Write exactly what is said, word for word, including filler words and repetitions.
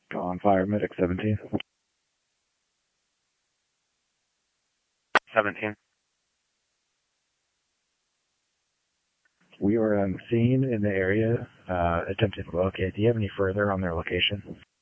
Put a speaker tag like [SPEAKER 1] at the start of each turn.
[SPEAKER 1] On fire, medic seventeen.
[SPEAKER 2] seventeen.
[SPEAKER 1] We are on scene in the area, uh, attempting to locate. Do you have any further on their location?